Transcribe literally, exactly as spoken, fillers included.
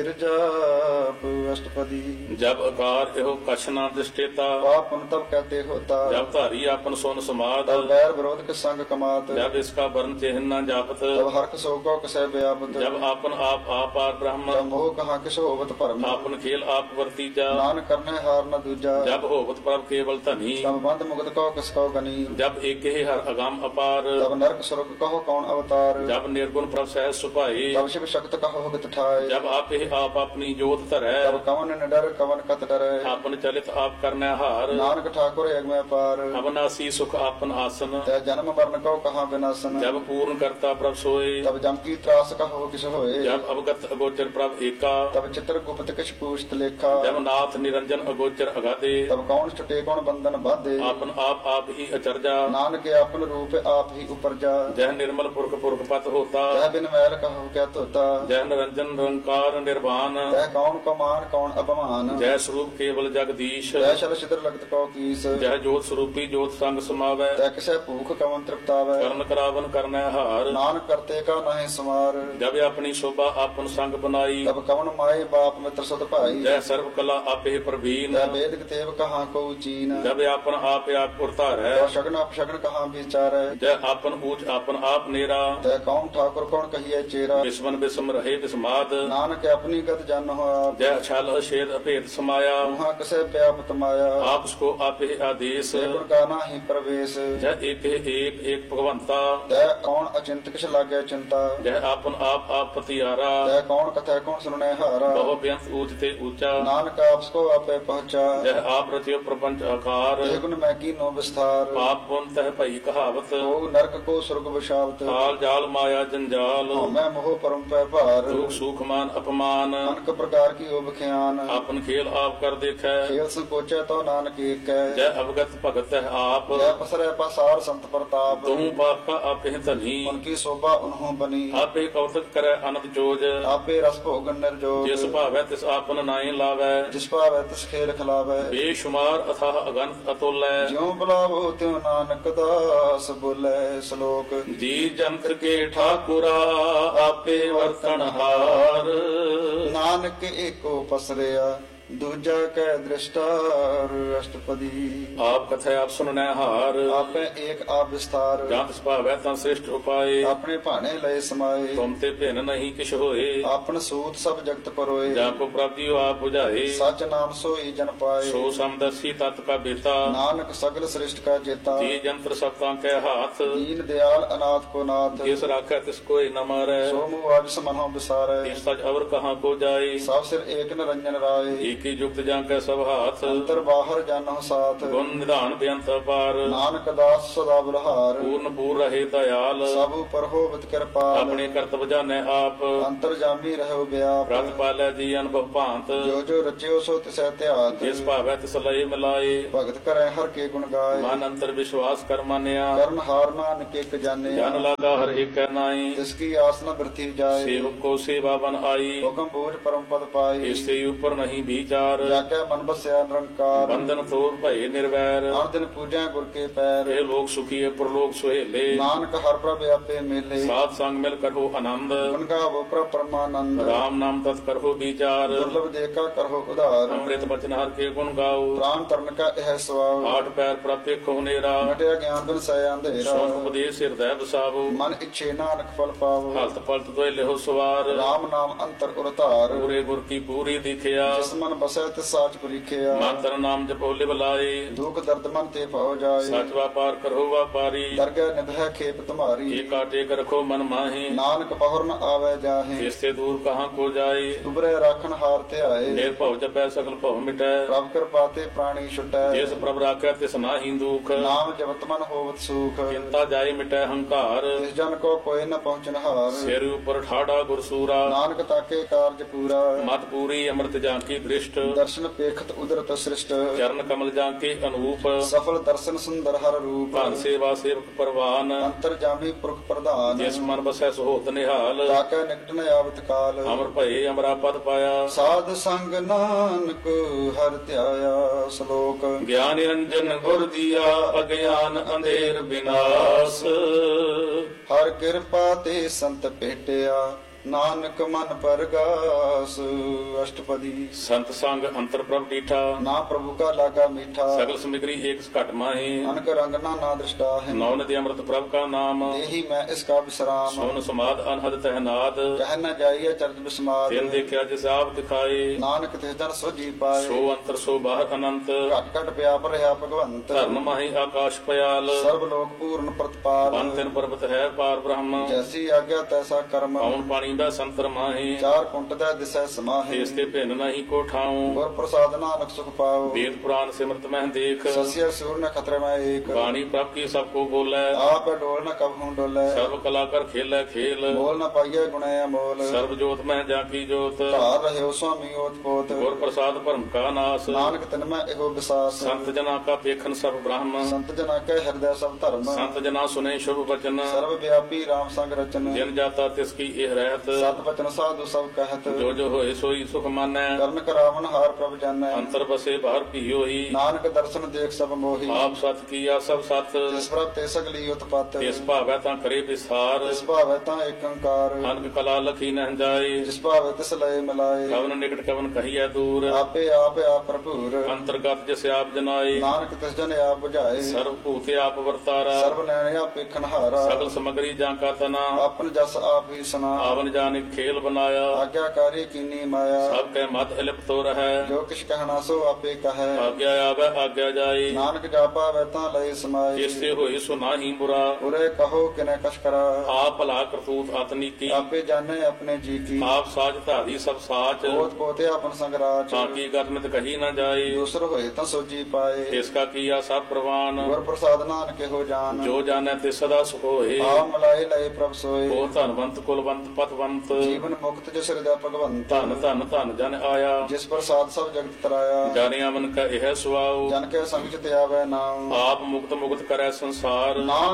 जाप अष्टपदी जब आकार एहो कछ न दृष्टेता पाप पुण्य तब कहते होता जब धारी आपन सोन समाद तब बैर विरोध के संग कमात जब इसका वर्ण चिन्ह न जापत तब हर्क सोगो कसै व्यापत जब आपन आप आपार ब्रह्म जब मोह कहाँ किस होवत भरम आपन खेल आप वर्तीजा नान करने हार न दूजा जब होवत प्रभ केवल धनी तब बंद मुगत कहो किस कहो गनी जब एक ही हर अगम अपार तब नरक स्वर्ग कहो कौन अवतार जब निर्गुण प्रभ सहज सुपाई तब शिव शक्त कहो गत ठाय जब आप ही आप अपनी जोत धरै तब कवन न डर कवन कत डरै आपन चलित आप करने हार नानक ठाकुर एक में पार अवनासी सुख आपन आसन तै जन्म मरण कहो कहाँ विनाशन जब पूर्ण करता प्रभ सोए तब जम की त्रास कहो किस होए जब अवगत अगोचर प्रभ एका तब चित्र गुप्त किछ पूछत लेखा जब नाथ निरंजन अगोचर अगाधे तब कौन छुटे कौन बंधन बाधे आपन आप आप ही अचरजा नानक अपन रूप आप ही उपरजा जह निर्मल पुरख पुरख पत होता तह बिन मैल कहो क्या तोता जय निरंजन निरंकार निर्वाण तह कौन कमान कौन अपमान जय स्वरूप केवल जगदीश तह शल छिद्र लगत कहो कीस जय जोत स्वरूपी जोत संग समावै तह किसे भूख कवन तृप्तावै करण करावन करने हार नानक करते का नहीं समार जब अपनी शोभा आपन संग बनाई तब कवन माए बाप मित्र सत भाई जय सर्व कला आपे प्रवीण तह वेद तेव कहाँ को चीन जब आपन आप आप उरतार है तह शगन अपशगन कहाँ विचार जय आपन ऊंच आपन आप नेरा तह कौन ठाकुर कौन कहिए चेरा विस्मन विस्म रहे विस्माद नानक अपनी गत जान हो आप जय छल अछेद अभेद समाया वहाँ कसे व्यापत माया आप उसको आपे आदेश गुण गाना ही प्रवेश जय एक एक एक भगवंता तह कौन अचिंत किस लागे चिंता जय आपन आप आप पतियारा तह कौन कथा कौन सुनने हारा बहु बेअंत ऊंच ते ऊंचा नानक आपको आपे पहुंचा जय आप रचियो प्रपंच आकार ते गुण मैं की नो विस्तार पाप पुन तह भई कहावत ओ नरक को स्वर्ग विशावत काल जाल माया जंजाल मैं मोह परम पै भार दुख सुख मान अपमान अनक प्रकार की ओब ख्यान आपन खेल आप कर देखै खेल संकोचे तो नानक एक है जय अवगत भगत है आप जय पसरे पसार संत प्रताप तुम पाप का आपे धनी उनकी शोभा उन्हों बनी आपे कौतक करे अनंत जोज आपे रस भोगन निर्जोग जिस भावै तिस आपन नाई लावै जिस पावै तिस खेल खिलावै बेशुमार अथाह अगंत अतुल्य ज्यों बुलावो त्यों नानक दास बोले श्लोक जी जंत के ठाकुरा आपे वर्तन हार नानक एको पसरिया दूजा कै दृष्टार अष्टपदी आप कथा आप सुनने हार आपे एक आप विस्तार जात भावै तं श्रेष्ठ उपाय अपने भाने लय समाए तुम ते भिन नहीं किछ होए आपन सूत सब जगत परोए जाको प्राप्तियो आप बुझाए सच नाम सोई जन पाए सो समदर्शी तत् का बेता नानक सगल श्रेष्ठ का जेता जी जंत्र सप्तां के हाथ दीन दयाल अनाथ को नाथ जिस राखै तिस कोई न मारै सो मुँह आज समनो विसारे इस सच अवर कहाँ को जाए सब सिर एक निरंजन राय एक ही युक्त जांकै सब हाथ अंतर बाहर जानो साथ गुण निधान बेअंत अपार नानक दास सदा बलहार पूर्ण पूर रहे दयाल सब पर होवत कृपाल अपने कर्तव्य जाने आप अंतर जामी रहो व्याप रत पालै जी अनुभव भांत जो जो रचियो सो तिसै त्यात जिस भावै तिस लय मिलाए भगत करे हर के गुण गाय मन अंतर विश्वास कर मानिया कर्ण हार नानक एक जाने जन लागा हर एक नाई जिसकी आस न वृथी जाए सेवक को सेवा बन आई हुक्म बोझ परम पद पाए इससे ऊपर नहीं विचार जाके मन बसया निरंकार बंधन तोड़ भय निर्वैर हर दिन पूजा गुर के पैर हे लोग सुखी प्रलोक सुहेले नानक हर प्रभ आपे मेले सात संग मिल करहो आनंद गुण गावो प्रभ परमानंद राम नाम तत् करहो विचार दुर्लभ देखा करहो उदार अमृत बचन हर के गुण गाओ प्राण तरण का यह स्वभाव आठ पैर प्रत्येक नेरा घटया ज्ञान बिन सय अंधेरा सोन उपदेश हृदय बसावो मन इच्छे नानक फल पावो हलत पलत दोय लेहो सवार राम नाम अंतर उरतार पूरे गुर की पूरी दिखिया जिस मन बसै तिस साच परीखिया मंत्र नाम जपो लिव लाए दुख दर्द मन ते भव जाए सच व्यापार करहो व्यापारी दरगह निभय खेप तुम्हारी एक काटे कर रखो मन माही नानक पहुर न आवे जाहे इससे दूर कहाँ को जाए उबरे राखन हार ते आए निर्भव जपै सकल भव मिटै प्रभ कृपा ते प्राणी छुटै जिस प्रभ राखै तिस नाहि दुख नाम जपत मन होवत सुख चिंता जाय मिटै हंकार तिस जन को कोई न पहुँचन हार सिर ऊपर ठाड़ा गुरसूरा नानक ताके कारज पूरा मत पूरी अमृत जांकी दृष्ट दर्शन पेखत उदरत सृष्ट चरण कमल जांके अनूप सफल दर्शन सुंदर हर रूप धन सेवा सेवक परवान अंतर जामी पुरख प्रधान जिस मन बसै सुहोत निहाल ताके निकट न आवत काल अमर भये अमरा पद पाया साध संग नानक हर ध्याया श्लोक ज्ञान निरंजन गुर दिया अज्ञान अंधेर विनाश हर कृपा ते संत भेटिया ਨਾਨਕ ਮਨ ਪਰਗਾਸ। ਅਸ਼ਟਪਦੀ। ਸੰਤ ਸੰਗ ਅੰਤਰ ਪ੍ਰਭ ਡੀਠਾ, ਨਾ ਪ੍ਰਭੂ ਕਾ ਲਾਗਾ ਮੀਠਾ। ਸਗਲ ਸਮਿਗਰੀ ਏਕ ਘਟ ਮਾਹੀ, ਅਨਕ ਰੰਗ ਨਾ ਨਾ ਦ੍ਰਿਸ਼ਟਾ ਹੈ। ਨੌ ਨਦੀ ਅੰਮ੍ਰਿਤ ਪ੍ਰਭ ਕਾ ਨਾਮ, ਇਹੀ ਮੈਂ ਇਸ ਕਾ ਵਿਸਰਾਮ। ਸੋਨ ਸਮਾਦ ਅਨਹਦ ਤਹਿਨਾਦ, ਕਹਿ ਨ ਜਾਈਏ ਚਰਜ ਬਿਸਮਾਦ। ਤਿਨ ਦੇਖਿਆ ਜਿਸ ਆਪ ਦਿਖਾਏ, ਨਾਨਕ ਤੇ ਜਨ ਸੋਜੀ ਪਾਏ। ਸੋ ਅੰਤਰ ਸੋ ਬਾਹਰ ਅਨੰਤ, ਘਟ ਘਟ ਪਿਆਪ ਰਿਹਾ ਭਗਵੰਤ। ਧਰਮ ਮਾਹੀ ਆਕਾਸ਼ ਪਿਆਲ, ਸਰਬ ਲੋਕ ਪੂਰਨ ਪ੍ਰਤਪਾਲ। ਪੰਨ ਤਿਨ ਪਰਬਤ ਹੈ ਪਾਰ ਬ੍ਰਹਮ, ਜੈਸੀ ਆਗਿਆ ਤੈਸਾ ਕਰਮ। ਪਉਣ ਪਾਣੀ ਦਾ ਸੰਤਰ ਮਾਹੀ, ਚਾਰ ਕੁੰਟ ਦਾ ਦਿਸੈ ਸਮਾਹੀ। ਇਸ ਤੇ ਭਿੰਨ ਨਹੀਂ ਕੋ ਠਾਉ, ਗੁਰ ਪ੍ਰਸਾਦ ਨਾਨਕ ਸੁਖ ਪਾਓ। ਵੇਦ ਪੁਰਾਨ ਸਿਮਰਤ ਮਹਿ ਦੇਖ, ਸਸਿਆ ਸੂਰ ਨ ਖਤਰੇ ਮੈਂ ਏਕ। ਬਾਣੀ ਪ੍ਰਭ ਕੀ ਸਭ ਕੋ ਬੋਲੇ, ਆਪ ਡੋਲ ਨ ਕਬਹੁ ਡੋਲੇ। ਸਰਬ ਕਲਾ ਕਰ ਖੇਲੇ ਖੇਲ, ਬੋਲ ਨ ਪਾਈਏ ਗੁਣੇ ਅਮੋਲ। ਸਰਬ ਜੋਤ ਮਹਿ ਜਾ ਕੀ ਜੋਤ, ਧਾਰ ਰਹਿਓ ਸੁਆਮੀ ਓਤ ਪੋਤ। ਗੁਰ ਪ੍ਰਸਾਦ ਭਰਮ ਕਾ ਨਾਸ, ਨਾਨਕ ਤਿਨ ਮੈਂ ਇਹੋ ਵਿਸਾਸ। ਸੰਤ ਜਨਾ ਕਾ ਵੇਖਨ ਸਭ ਬ੍ਰਹਮ, ਸੰਤ ਜਨਾ ਕੈ ਹਿਰਦੈ ਸਭ ਧਰਮ। ਸੰਤ ਜਨਾ ਸੁਨੇ ਸ਼ੁਭ ਬਚਨ, ਸਰਬ ਵਿਆਪੀ ਰਾਮ ਸੰਗ ਰਚਨ। ਜਿਨ ਜਾਤਾ ਤਿਸ ਕੀ ਇਹ ਰਹਿਤ, ਸਤ ਬਚਨ ਸਾਧੂ ਸਭ ਕਹਿਤ। ਜੋ ਜੋ ਹੋਏ ਸੋਈ ਸੁਖ ਮਾਨੈ, ਕਰਨ ਕਰਾਵਨ ਹਾਰ ਪ੍ਰਭ ਜਾਣੈ। ਅੰਤਰ ਬਸੇ ਬਾਹਰ ਕੀ ਹੋਈ, ਨਾਨਕ ਦਰਸ਼ਨ ਦੇਖ ਸਭ ਮੋਹੀ। ਆਪ ਸਤ ਕੀਆ ਸਭ ਸਤ, ਜਿਸ ਪ੍ਰਭ ਤੇ ਸਗਲੀ ਉਤਪਤ। ਇਸ ਭਾਵੈ ਤਾਂ ਕਰੇ ਵਿਸਾਰ, ਜਿਸ ਭਾਵੈ ਤਾਂ ਏਕ ਓੰਕਾਰ। ਅਨਕ ਕਲਾ ਲਖੀ ਨਹਿ ਜਾਏ, ਜਿਸ ਭਾਵੈ ਤਿਸ ਲਏ ਮਿਲਾਏ। ਕਵਨ ਨਿਕਟ ਕਵਨ ਕਹੀਐ ਦੂਰ, ਆਪੇ ਆਪ ਆਪ ਭਰਪੂਰ। ਅੰਤਰਗਤ ਜਿਸ ਆਪ ਜਨਾਏ, ਨਾਨਕ ਤਿਸ ਜਨ ਆਪ ਬੁਝਾਏ। ਸਰਬ ਭੂਤੇ ਆਪ ਵਰਤਾਰਾ, ਸਰਬ ਨੈਣ ਆਪੇ ਖਨਹਾਰਾ। ਸਗਲ ਸਮਗਰੀ ਜਾਂ ਕਾ ਤਨਾ, ਆਪਨ ਜਸ ਆਪ ਹੀ ਸੁਨਾ। ਆਵਨ ਜਾਨਿਕ ਖੇਲ ਬਨਾਇਆ, ਆਗਿਆਕਾਰੀ ਕੀਨੀ ਮਾਇਆ। ਸਭ ਕੈ ਮਤ ਇਲਿਪਤੋ ਰਹੈ, ਜੋ ਕਿਛ ਕਹਿਣਾ ਸੋ ਆਪੇ ਕਹੈ। ਆਗਿਆ ਆਵੈ ਆਗਿਆ ਜਾਏ, ਨਾਨਕ ਜਾਪਾ ਵੈ ਤਾਂ ਲਏ ਸਮਾਏ। ਜਿਸ ਤੇ ਹੋਏ ਸੋ ਨਾਹੀ ਬੁਰਾ, ਉਰੇ ਕਹੋ ਕਿਨੈ ਕਛ ਕਰਾ। ਆਪ ਭਲਾ ਕਰਤੂਤ ਅਤਨੀਤੀ, ਆਪੇ ਜਾਣੇ ਆਪਣੇ ਜੀ ਕੀ। ਆਪ ਸਾਜ ਧਾਰੀ ਸਭ ਸਾਚ, ਪੋਤ ਪੋਤੇ ਆਪਨ ਸੰਗਰਾਜ। ਤਾਂ ਕੀ ਗਰਮਿਤ ਕਹੀ ਨਾ ਜਾਏ, ਦੂਸਰ ਹੋਏ ਤਾਂ ਸੋਜੀ ਪਾਏ। ਇਸ ਕਾ ਕੀਆ ਸਭ ਪ੍ਰਵਾਨ, ਗੁਰ ਪ੍ਰਸਾਦ ਨਾਨਕ ਇਹੋ ਜਾਨ। ਜੋ ਜਾਣੈ ਤੇ ਸਦਾ ਸੁਖ ਹੋਏ, ਆ ਮਲਾਏ ਲਏ ਪ੍ਰਭ ਸੋਏ। ਉਹ ਧਨਵੰਤ ਕੁਲਵੰਤ ਪਤਵੰਤ, ਜੀਵਨ ਮੁਕਤ ਜਿਸ ਹਿਰਦੈ ਭਗਵੰਤ। ਧਨ ਧਨ ਧਨ ਜਨ ਆਇਆ, ਜਿਸ ਪ੍ਰਸਾਦ ਸਭ ਜਗਤ ਤਰਾਇਆ। ਜਾਣਿਆ ਮਨ ਕਾ ਇਹ ਸੁਆਉ, ਜਨ ਕੇ ਸੰਗ ਚ ਤੇ ਆਵੈ ਨਾਮ। ਆਪ ਮੁਕਤ ਮੁਕਤ ਕਰੈ ਸੰਸਾਰ। ਨਾਮ